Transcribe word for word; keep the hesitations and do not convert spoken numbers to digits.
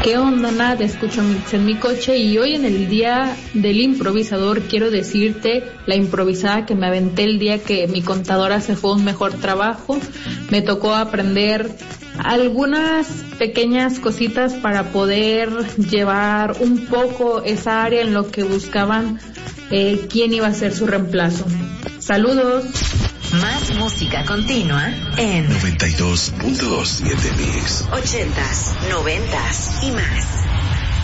¿Qué onda? Nada, te escucho mix en mi coche y hoy en el día del improvisador quiero decirte la improvisada que me aventé el día que mi contadora se fue a un mejor trabajo. Me tocó aprender algunas pequeñas cositas para poder llevar un poco esa área en lo que buscaban eh, quién iba a ser su reemplazo. Saludos. Más música continua en noventa y dos punto siete Mix. ochentas, noventas y más.